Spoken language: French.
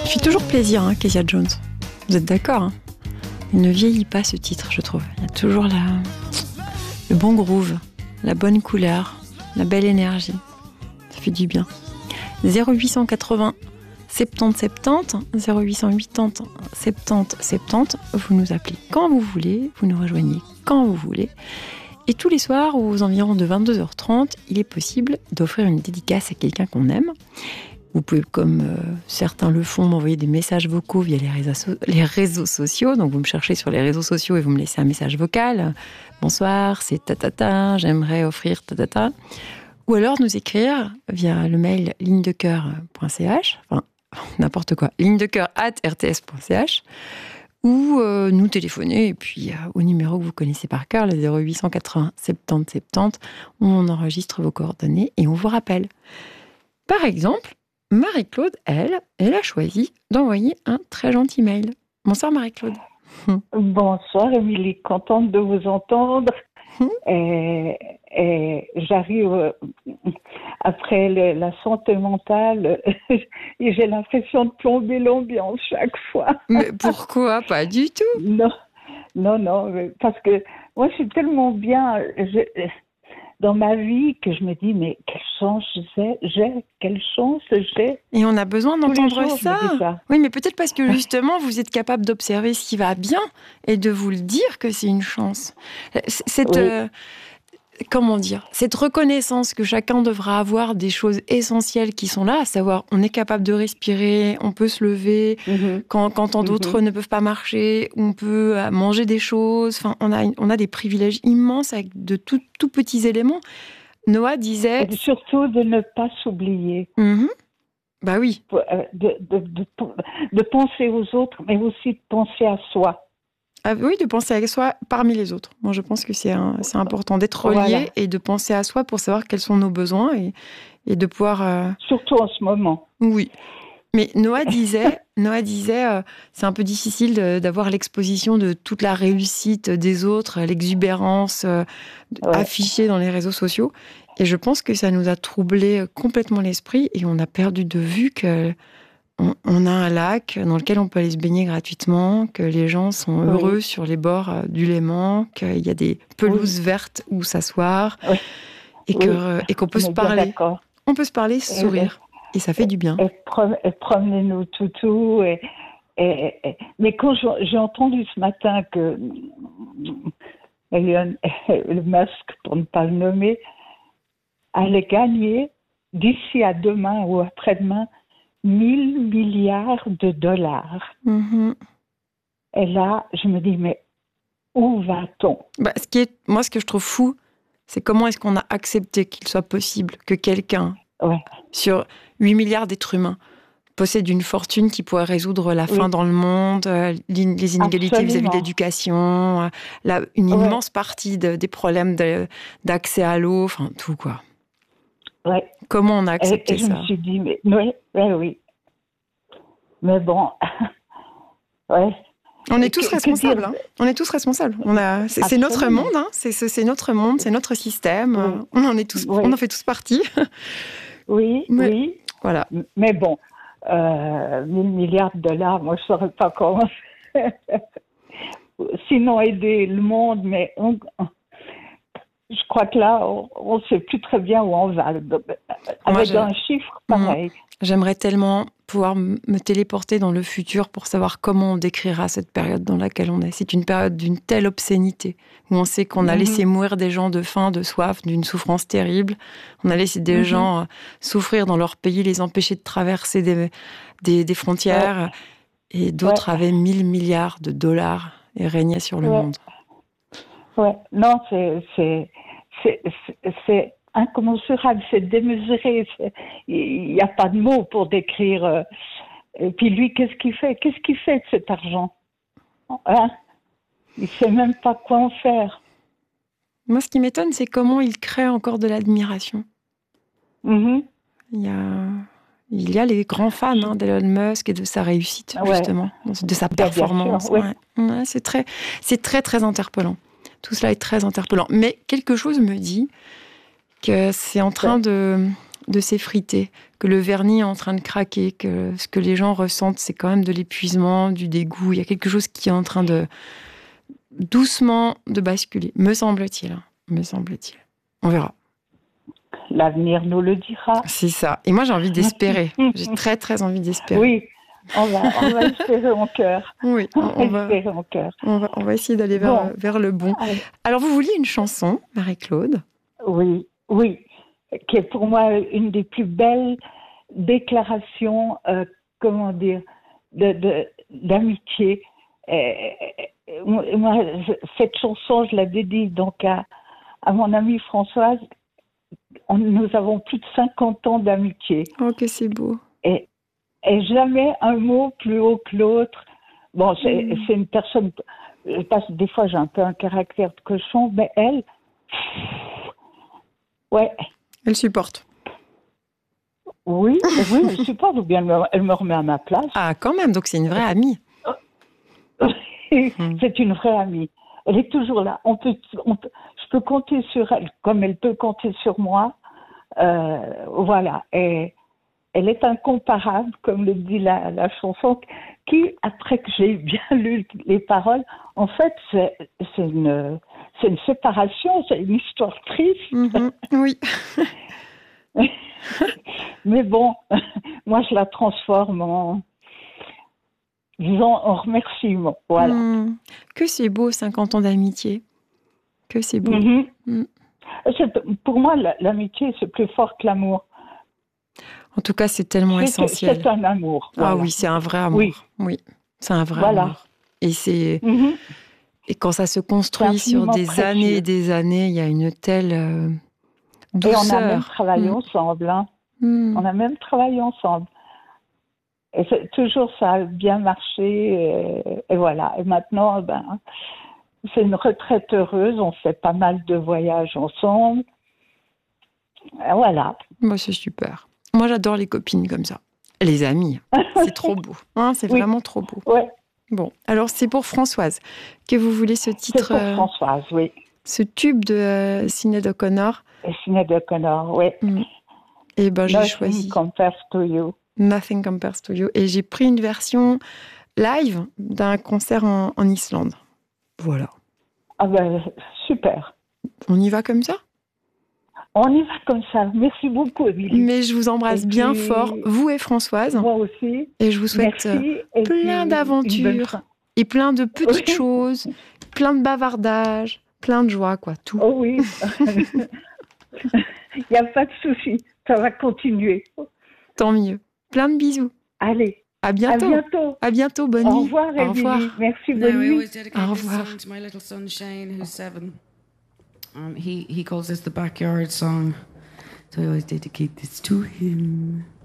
Il fait toujours plaisir, Kezia Jones. Vous êtes d'accord, Il ne vieillit pas, ce titre, je trouve. Il y a toujours le bon groove, la bonne couleur, la belle énergie. Ça fait du bien. 0880 70 70, 0880 70 70. Vous nous appelez quand vous voulez, vous nous rejoignez quand vous voulez. Et tous les soirs, aux environs de 22h30, il est possible d'offrir une dédicace à quelqu'un qu'on aime. Vous pouvez, comme certains le font, m'envoyer des messages vocaux via les réseaux sociaux. Donc, vous me cherchez sur les réseaux sociaux et vous me laissez un message vocal. Bonsoir, c'est tatata, j'aimerais offrir tatata. Ou alors nous écrire via le mail lignedecoeur.ch, enfin, n'importe quoi, lignedecoeur@rts.ch, ou nous téléphoner, et puis au numéro que vous connaissez par cœur, le 0880 70 70, on enregistre vos coordonnées et on vous rappelle. Par exemple, Marie-Claude, elle a choisi d'envoyer un très gentil mail. Bonsoir Marie-Claude. Bonsoir Émilie, contente de vous entendre. Et j'arrive après la santé mentale et j'ai l'impression de plomber l'ambiance chaque fois. Mais pourquoi? Pas du tout. Non, parce que moi je suis tellement bien dans ma vie que je me dis mais quelle chance quelle chance j'ai. Et on a besoin d'entendre ça. ça. Oui, mais peut-être parce que justement vous êtes capable d'observer ce qui va bien et de vous le dire que c'est une chance. Comment dire, cette reconnaissance que chacun devra avoir des choses essentielles qui sont là, à savoir on est capable de respirer, on peut se lever quand tant d'autres ne peuvent pas marcher, on peut manger des choses, enfin on a des privilèges immenses avec de tout petits éléments. Noah disait... Et surtout de ne pas s'oublier. Bah oui. De penser aux autres, mais aussi de penser à soi. Ah oui, de penser à soi parmi les autres. Moi, je pense que c'est important d'être relié et de penser à soi pour savoir quels sont nos besoins et de pouvoir... Surtout en ce moment. Oui. Mais Noah disait, c'est un peu difficile d'avoir l'exposition de toute la réussite des autres, l'exubérance affichée dans les réseaux sociaux. Et je pense que ça nous a troublé complètement l'esprit et on a perdu de vue que... On a un lac dans lequel on peut aller se baigner gratuitement, que les gens sont heureux sur les bords du Léman, qu'il y a des pelouses vertes où s'asseoir, et qu'on peut se parler. On peut se parler, sourire, et ça fait du bien. Et promener nos toutous. Mais quand j'ai entendu ce matin que le Musk, pour ne pas le nommer, allait gagner d'ici à demain ou après-demain 1000 milliards de dollars. Et là, je me dis, mais où va-t-on? Moi, ce que je trouve fou, c'est comment est-ce qu'on a accepté qu'il soit possible que quelqu'un, sur 8 milliards d'êtres humains, possède une fortune qui pourrait résoudre la faim dans le monde, les inégalités vis-à-vis de l'éducation, une immense partie des problèmes d'accès à l'eau, enfin tout quoi. Comment on a accepté ça? Je me suis dit, mais oui. Mais bon, On est tous responsables. On est tous responsables. C'est notre monde, c'est notre monde, c'est notre système. On en fait tous partie. Oui. Voilà. Mais bon, 1000 milliards de dollars, moi je ne saurais pas comment. Sinon aider le monde, mais je crois que là, on ne sait plus très bien où on va. Avec un chiffre pareil. J'aimerais tellement pouvoir me téléporter dans le futur pour savoir comment on décrira cette période dans laquelle on est. C'est une période d'une telle obscénité, où on sait qu'on a laissé mourir des gens de faim, de soif, d'une souffrance terrible. On a laissé des gens souffrir dans leur pays, les empêcher de traverser des frontières. Et d'autres avaient 1000 milliards de dollars et régnaient sur le monde. Non, c'est incommensurable, c'est démesuré. Il n'y a pas de mots pour décrire. Et puis lui, qu'est-ce qu'il fait de cet argent? Il ne sait même pas quoi en faire. Moi, ce qui m'étonne, c'est comment il crée encore de l'admiration. Il y a les grands fans d'Elon Musk et de sa réussite, justement, de sa performance. C'est très, très interpellant. Tout cela est très interpellant. Mais quelque chose me dit que c'est en train de de s'effriter, que le vernis est en train de craquer, que ce que les gens ressentent, c'est quand même de l'épuisement, du dégoût. Il y a quelque chose qui est en train de doucement de basculer, me semble-t-il. Me semble-t-il. On verra. L'avenir nous le dira. C'est ça. Et moi, j'ai envie d'espérer. J'ai très, très envie d'espérer. Oui, on va espérer en cœur. Oui, on va essayer d'aller vers le bon. Alors, vous vouliez une chanson, Marie-Claude? Oui, qui est pour moi une des plus belles déclarations, d'amitié. Moi, cette chanson, je la dédie donc à mon amie Françoise. Nous avons plus de 50 ans d'amitié. Oh, que c'est beau. Et jamais un mot plus haut que l'autre. Bon, c'est une personne... Des fois, j'ai un peu un caractère de cochon, mais elle... Ouais. Elle supporte. Oui, elle supporte, ou bien elle me remet à ma place. Ah, quand même, donc c'est une vraie amie. C'est une vraie amie. Elle est toujours là. Je peux compter sur elle, comme elle peut compter sur moi. Voilà. Et elle est incomparable, comme le dit la chanson, qui, après que j'ai bien lu les paroles, en fait, c'est une séparation, c'est une histoire triste. Oui. Mais bon, moi, je la transforme en remerciement. Voilà. Que c'est beau, 50 ans d'amitié. Que c'est beau. Pour moi, l'amitié, c'est plus fort que l'amour. En tout cas, c'est tellement essentiel. C'est un amour. Voilà. Ah oui, c'est un vrai amour. Oui, c'est un vrai amour. Et c'est... Et quand ça se construit sur des années et des années, il y a une telle douceur. Et on a même travaillé ensemble. Hein. On a même travaillé ensemble. Et toujours, ça a bien marché. Et voilà. Et maintenant, c'est une retraite heureuse. On fait pas mal de voyages ensemble. Et voilà. Moi, c'est super. Moi, j'adore les copines comme ça. Les amis, c'est trop beau. Hein, c'est vraiment trop beau. Ouais. Bon, alors c'est pour Françoise que vous voulez ce titre. C'est pour Françoise, oui. Ce tube de Sinéad O'Connor. Sinéad O'Connor, oui. Et j'ai choisi. Nothing compares to you. Nothing compares to you. Et j'ai pris une version live d'un concert en Islande. Voilà. Ah super. On y va comme ça? On y va comme ça. Merci beaucoup, Émilie. Mais je vous embrasse bien fort, vous et Françoise. Moi aussi. Et je vous souhaite plein d'aventures et plein de petites choses, plein de bavardages, plein de joie, quoi, tout. Oh oui. Il n'y a pas de souci. Ça va continuer. Tant mieux. Plein de bisous. Allez. À bientôt. À bientôt. À bientôt. Bonne nuit. Au revoir, Émilie. Au revoir. Merci, bonne nuit. Au revoir. He calls this the backyard song, so I always dedicate this to him.